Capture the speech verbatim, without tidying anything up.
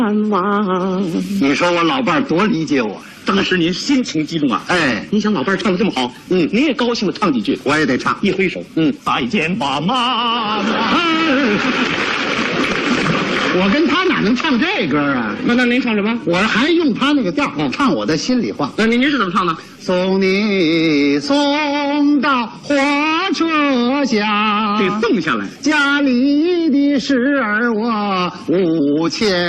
妈， 你说我老伴儿多理解我， 当时您心情激动啊！ 哎， 你想老伴儿唱的这么好， 嗯， 您也高兴的唱几句， 我也得唱。 一挥手， 嗯， 再见吧，妈妈。 我跟他哪能唱这歌啊？ 那那您唱什么？ 我还用他那个调， 嗯唱我的心里话。 那您您是怎么唱的？ 送你送到火车下， 得送下来。 家里的事儿我无钱。